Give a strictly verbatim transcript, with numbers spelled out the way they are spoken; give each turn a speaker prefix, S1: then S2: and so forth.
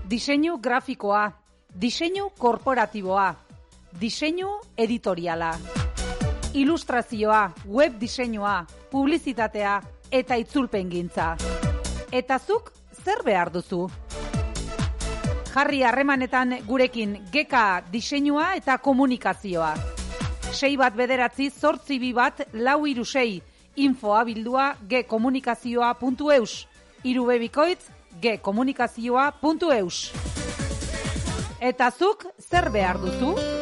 S1: Diseinu grafikoa, diseinu korporatiboa, diseinu editoriala, ilustrazioa, web diseinua, publizitatea eta itzulpengintza. Eta zuk zer behar duzu? Jarri harremanetan gurekin Geka diseinua eta komunikazioa. Sei bat bederatzi zortzi bi bat lau hiru sei infoa bildua gekomunikazioa puntu eus. Hiru bebikoitz gekomunikazioa puntu eus. Eta zuk zer behar duzu?